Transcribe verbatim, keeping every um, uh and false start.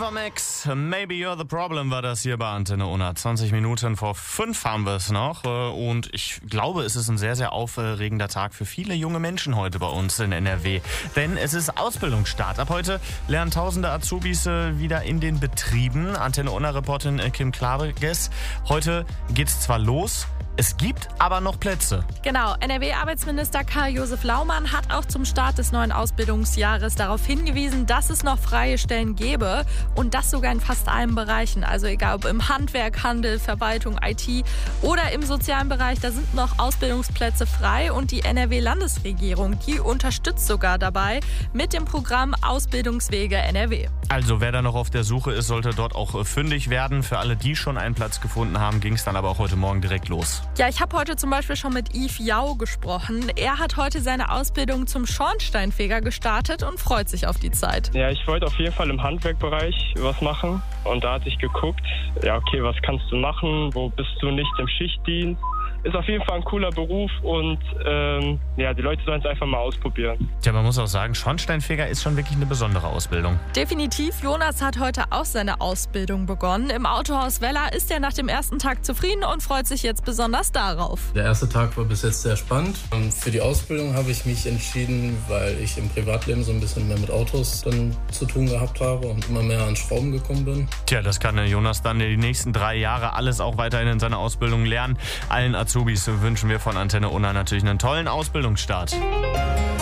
Ava Max, Maybe You're the Problem war das hier bei Antenne Unna. zwanzig Minuten vor fünf haben wir es noch und ich glaube, es ist ein sehr, sehr aufregender Tag für viele junge Menschen heute bei uns in N R W. Denn es ist Ausbildungsstart. Ab heute lernen tausende Azubis wieder in den Betrieben. Antenne Unna-Reporterin Kim Klages. Heute geht's zwar los, es gibt aber noch Plätze. Genau, N R W-Arbeitsminister Karl-Josef Laumann hat auch zum Start des neuen Ausbildungsjahres darauf hingewiesen, dass es noch freie Stellen gäbe und das sogar in fast allen Bereichen. Also egal ob im Handwerk, Handel, Verwaltung, I T oder im sozialen Bereich, da sind noch Ausbildungsplätze frei und die N R W-Landesregierung, die unterstützt sogar dabei mit dem Programm Ausbildungswege N R W. Also wer da noch auf der Suche ist, sollte dort auch fündig werden. Für alle, die schon einen Platz gefunden haben, ging es dann aber auch heute Morgen direkt los. Ja, ich habe heute zum Beispiel schon mit Yves Jau gesprochen. Er hat heute seine Ausbildung zum Schornsteinfeger gestartet und freut sich auf die Zeit. Ja, ich wollte auf jeden Fall im Handwerkbereich was machen. Und da hatte ich geguckt, ja okay, was kannst du machen? Wo bist du nicht im Schichtdienst? Ist auf jeden Fall ein cooler Beruf und ähm, ja, die Leute sollen es einfach mal ausprobieren. Tja, man muss auch sagen, Schornsteinfeger ist schon wirklich eine besondere Ausbildung. Definitiv. Jonas hat heute auch seine Ausbildung begonnen. Im Autohaus Weller ist er nach dem ersten Tag zufrieden und freut sich jetzt besonders darauf. Der erste Tag war bis jetzt sehr spannend. Und für die Ausbildung habe ich mich entschieden, weil ich im Privatleben so ein bisschen mehr mit Autos dann zu tun gehabt habe und immer mehr an Schrauben gekommen bin. Tja, das kann der Jonas dann die nächsten drei Jahre alles auch weiterhin in seiner Ausbildung lernen. Allen Azubis wünschen wir von Antenne Unna natürlich einen tollen Ausbildungsstart.